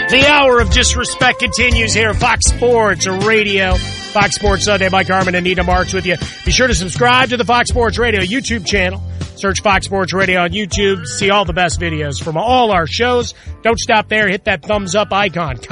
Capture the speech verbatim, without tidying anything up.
The hour of disrespect continues here. Fox Sports Radio. Fox Sports Sunday. Mike Harmon and Nina Marks with you. Be sure to subscribe to the Fox Sports Radio YouTube channel. Search Fox Sports Radio on YouTube. See all the best videos from all our shows. Don't stop there. Hit that thumbs up icon.